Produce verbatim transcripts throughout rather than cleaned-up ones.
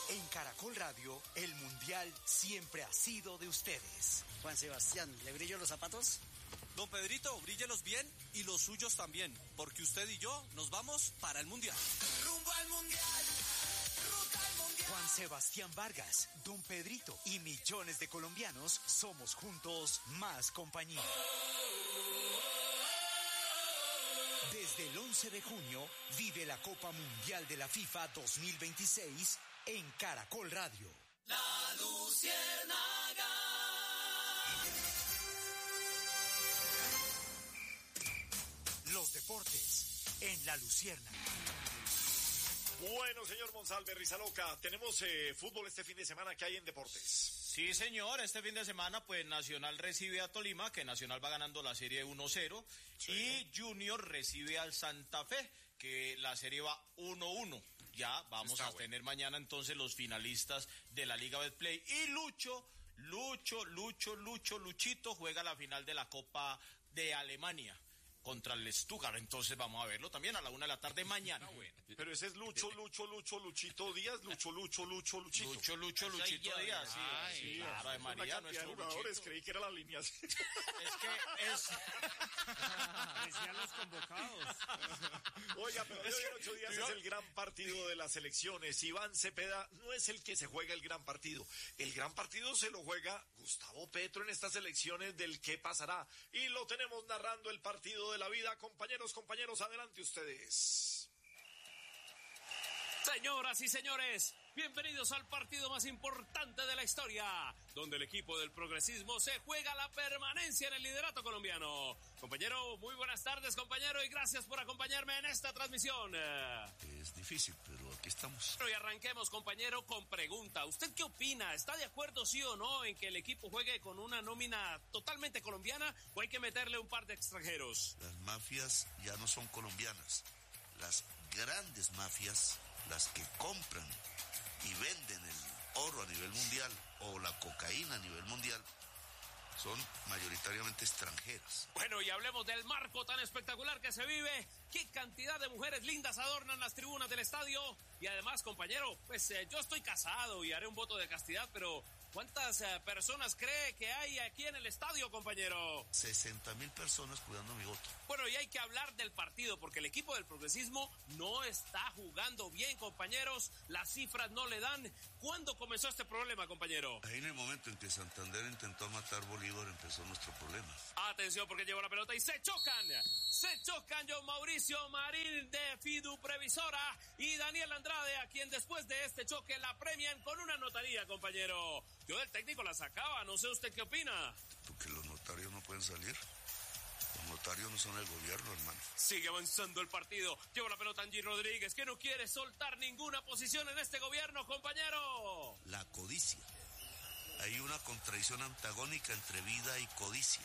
En Caracol Radio, el Mundial siempre ha sido de ustedes. Juan Sebastián, ¿le brillo los zapatos? Don Pedrito, bríllelos bien y los suyos también, porque usted y yo nos vamos para el Mundial. Rumbo al Mundial, ruta al Mundial. Juan Sebastián Vargas, Don Pedrito y millones de colombianos somos juntos más compañía. Desde el once de junio, vive la Copa Mundial de la FIFA dos mil veintiséis en Caracol Radio. La Luciérnaga. Los deportes en La Luciérnaga. Bueno, señor Monsalve, Rizaloca, tenemos eh, fútbol este fin de semana. ¿Qué hay en deportes? Sí, señor, este fin de semana pues Nacional recibe a Tolima, que Nacional va ganando la serie uno cero, sí. Y Junior recibe al Santa Fe, que la serie va uno uno. Ya vamos Está a bueno. tener mañana entonces los finalistas de la Liga Betplay. Y Lucho, Lucho, Lucho, Lucho, Luchito juega la final de la Copa de Alemania contra el Stuttgart, entonces vamos a verlo también a la una de la tarde mañana. Bueno. Pero ese es Lucho, Lucho, Lucho, Luchito Díaz, Lucho, Lucho, Lucho, Luchito. Lucho, Lucho, Luchito Díaz, sí. Ay, sí, claro, de María, nuestro jugadores, Luchito. Creí que era la línea. Es que es... Decían los convocados. Oiga, pero hoy en ocho días es el gran partido de las elecciones. Iván Cepeda no es el que se juega el gran partido. El gran partido se lo juega Gustavo Petro en estas elecciones del qué pasará. Y lo tenemos narrando el partido de la vida. Compañeros, compañeros, adelante ustedes. Señoras y señores, bienvenidos al partido más importante de la historia, donde el equipo del progresismo se juega la permanencia en el liderato colombiano. Compañero, muy buenas tardes, compañero, y gracias por acompañarme en esta transmisión. Es difícil, pero aquí estamos. Pero y arranquemos, compañero, con pregunta. ¿Usted qué opina? ¿Está de acuerdo, sí o no, en que el equipo juegue con una nómina totalmente colombiana o hay que meterle un par de extranjeros? Las mafias ya no son colombianas. Las grandes mafias, las que compran y venden el oro a nivel mundial o la cocaína a nivel mundial, son mayoritariamente extranjeras. Bueno, y hablemos del marco tan espectacular que se vive. ¿Qué cantidad de mujeres lindas adornan las tribunas del estadio? Y además, compañero, pues eh, yo estoy casado y haré un voto de castidad, pero ¿cuántas eh, personas cree que hay aquí en el estadio, compañero? sesenta mil personas cuidando mi voto. Bueno, y hay que hablar del partido, porque el equipo del progresismo no está jugando bien, compañeros. Las cifras no le dan. ¿Cuándo comenzó este problema, compañero? Ahí en el momento en que Santander intentó matar Bolívar empezó nuestro problema. Atención, porque llevó la pelota y se chocan. Se chocan John Mauricio Marín de Fidu Previsora y Daniel Andrade, a quien después de este choque la premian con una notaría, compañero. Yo del técnico la sacaba, no sé usted qué opina. Porque los notarios no pueden salir. Los notarios no son el gobierno, hermano. Sigue avanzando el partido. Lleva la pelota Angie Rodríguez, que no quiere soltar ninguna posición en este gobierno, compañero. La codicia. Hay una contradicción antagónica entre vida y codicia.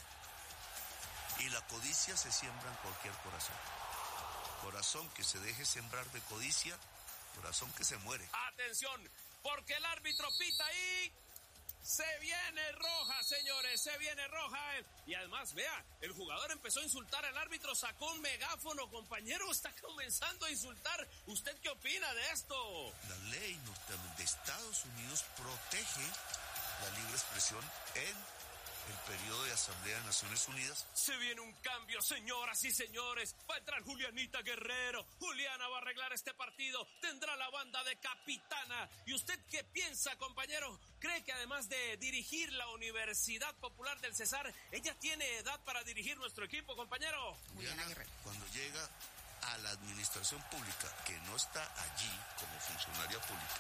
Y la codicia se siembra en cualquier corazón. Corazón que se deje sembrar de codicia, corazón que se muere. Atención, porque el árbitro pita ahí. Se viene roja, señores, se viene roja. Y además, vea, el jugador empezó a insultar al árbitro, sacó un megáfono, compañero, está comenzando a insultar. ¿Usted qué opina de esto? La ley de Estados Unidos protege la libre expresión en el periodo de Asamblea de Naciones Unidas. Se viene un cambio, señoras y señores. Va a entrar Julianita Guerrero. Juliana va a arreglar este partido. Tendrá la banda de capitana. ¿Y usted qué piensa, compañero? ¿Cree que además de dirigir la Universidad Popular del Cesar, ella tiene edad para dirigir nuestro equipo, compañero? Juliana Guerrero, cuando llega a la administración pública, que no está allí como funcionaria pública,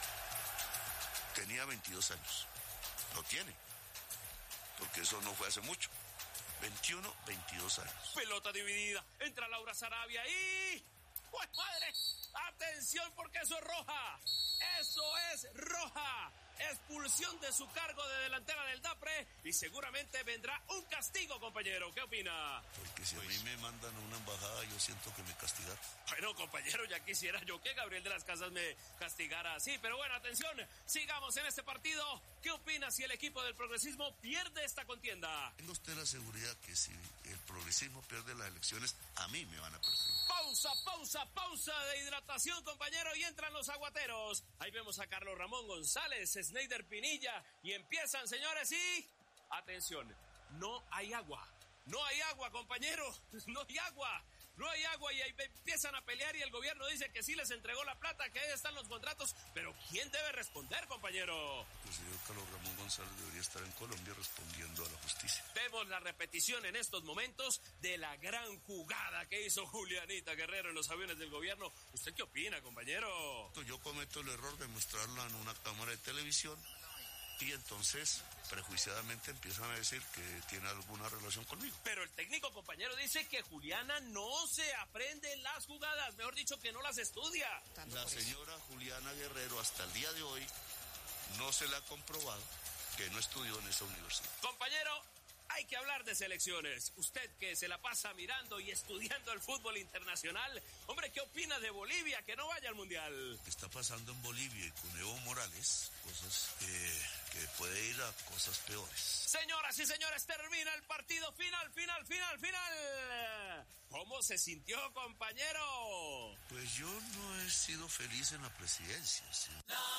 tenía veintidós años. Lo tiene. Porque eso no fue hace mucho. veintiuno, veintidós años. Pelota dividida. Entra Laura Sarabia y... ¡Pues madre! ¡Atención porque eso es roja! ¡Eso es roja! expulsión de su cargo de delantera del Dapre y seguramente vendrá un castigo, compañero. ¿Qué opina? Porque si a mí me mandan a una embajada, yo siento que me castigaron. Bueno, compañero, ya quisiera yo que Gabriel de las Casas me castigara así. Pero bueno, atención, sigamos en este partido. ¿Qué opina si el equipo del progresismo pierde esta contienda? Tengo usted la seguridad que si el progresismo pierde las elecciones, a mí me van a perseguir. Pausa, pausa, pausa de hidratación, compañero, y entran los aguateros. Ahí vemos a Carlos Ramón González, Sneider Pinilla, y empiezan, señores, y... atención, no hay agua. No hay agua, compañero, no hay agua. No hay agua y ahí empiezan a pelear y el gobierno dice que sí les entregó la plata, que ahí están los contratos. Pero ¿quién debe responder, compañero? El señor Carlos Ramón González debería estar en Colombia respondiendo a la justicia. Vemos la repetición en estos momentos de la gran jugada que hizo Julianita Guerrero en los aviones del gobierno. ¿Usted qué opina, compañero? Yo cometo el error de mostrarla en una cámara de televisión y entonces prejuiciadamente empiezan a decir que tiene alguna relación conmigo. Pero el técnico, compañero, dice que Juliana no se aprende las jugadas, mejor dicho, que no las estudia. La señora Juliana Guerrero hasta el día de hoy no se le ha comprobado que no estudió en esa universidad. Compañero, hay que hablar de selecciones. Usted que se la pasa mirando y estudiando el fútbol internacional, hombre, ¿qué opina de Bolivia que no vaya al Mundial? Lo que está pasando en Bolivia y con Evo Morales, cosas eh, que puede ir a cosas peores. Señoras y señores, termina el partido final, final, final, final. ¿Cómo se sintió, compañero? Pues yo no he sido feliz en la presidencia, ¿sí?